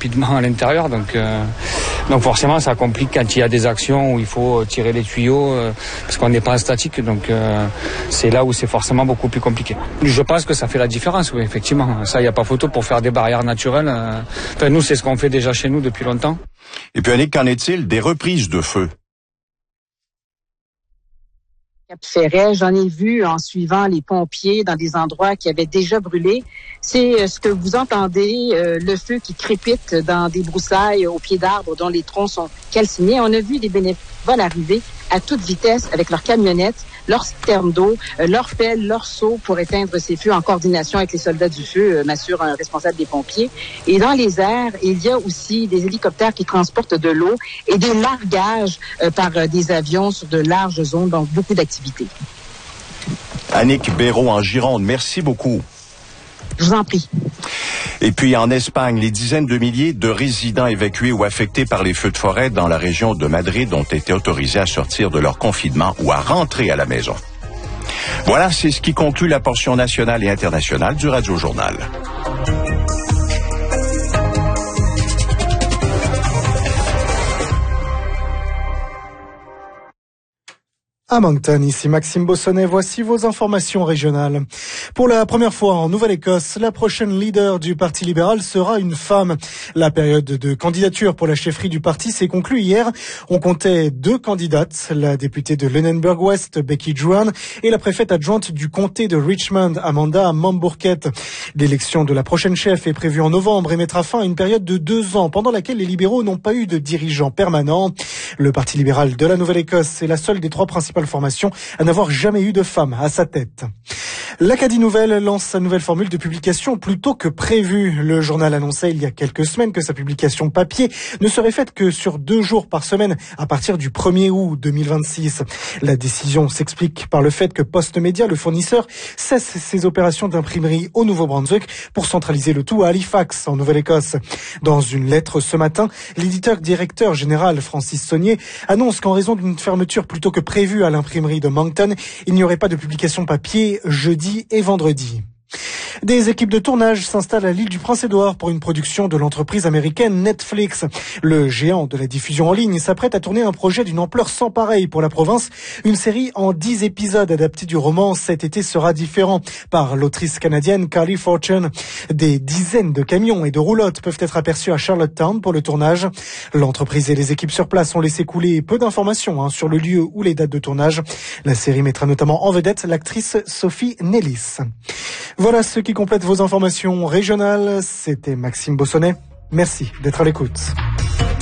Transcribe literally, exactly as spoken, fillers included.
rapidement à l'intérieur. Donc, euh, donc forcément, ça complique quand il y a des actions où il faut tirer les tuyaux euh, parce qu'on n'est pas en statique. Donc euh, c'est là où c'est forcément beaucoup plus compliqué. Je pense que ça fait la différence, oui, effectivement. Ça, il n'y a pas photo pour faire des barrières naturelles. Euh, enfin, nous, c'est ce qu'on fait déjà chez nous depuis longtemps. Et puis, Annick, qu'en est-il des reprises de feu? Ferret, j'en ai vu en suivant les pompiers dans des endroits qui avaient déjà brûlé. C'est euh, ce que vous entendez, euh, le feu qui crépite dans des broussailles au pied d'arbres dont les troncs sont calcinés. On a vu des bénévoles arriver à toute vitesse avec leurs camionnettes, leurs citernes d'eau, euh, leurs pelles, leurs seaux pour éteindre ces feux en coordination avec les soldats du feu, euh, m'assure un responsable des pompiers. Et dans les airs, il y a aussi des hélicoptères qui transportent de l'eau et des largages euh, par euh, des avions sur de larges zones, donc beaucoup d'activités. Annick Béraud en Gironde, merci beaucoup. Je vous en prie. Et puis en Espagne, les dizaines de milliers de résidents évacués ou affectés par les feux de forêt dans la région de Madrid ont été autorisés à sortir de leur confinement ou à rentrer à la maison. Voilà, c'est ce qui conclut la portion nationale et internationale du Radio Journal. À Moncton, ici Maxime Bossonnet, voici vos informations régionales. Pour la première fois en Nouvelle-Écosse, la prochaine leader du Parti libéral sera une femme. La période de candidature pour la chefferie du parti s'est conclue hier. On comptait deux candidates, la députée de Lunenburg West, Becky Drouin, et la préfète adjointe du comté de Richmond, Amanda Mambourquette. L'élection de la prochaine chef est prévue en novembre et mettra fin à une période de deux ans pendant laquelle les libéraux n'ont pas eu de dirigeant permanent. Le Parti libéral de la Nouvelle-Écosse est la seule des trois principales formation à n'avoir jamais eu de femme à sa tête. L'Acadie Nouvelle lance sa nouvelle formule de publication plus tôt que prévu. Le journal annonçait il y a quelques semaines que sa publication papier ne serait faite que sur deux jours par semaine à partir du premier août deux mille vingt-six. La décision s'explique par le fait que Postmedia, le fournisseur, cesse ses opérations d'imprimerie au Nouveau-Brunswick pour centraliser le tout à Halifax, en Nouvelle-Écosse. Dans une lettre ce matin, l'éditeur-directeur général Francis Saunier annonce qu'en raison d'une fermeture plus tôt que prévue à l'imprimerie de Moncton, il n'y aurait pas de publication papier jeudi et vendredi. Des équipes de tournage s'installent à l'île du Prince-Édouard pour une production de l'entreprise américaine Netflix. Le géant de la diffusion en ligne s'apprête à tourner un projet d'une ampleur sans pareil pour la province. Une série en dix épisodes adaptés du roman Cet été sera différent par l'autrice canadienne Carly Fortune. Des dizaines de camions et de roulottes peuvent être aperçus à Charlottetown pour le tournage. L'entreprise et les équipes sur place ont laissé couler peu d'informations hein, sur le lieu ou les dates de tournage. La série mettra notamment en vedette l'actrice Sophie Nellis. Voilà ce qui complète vos informations régionales. C'était Maxime Bossonnet. Merci d'être à l'écoute.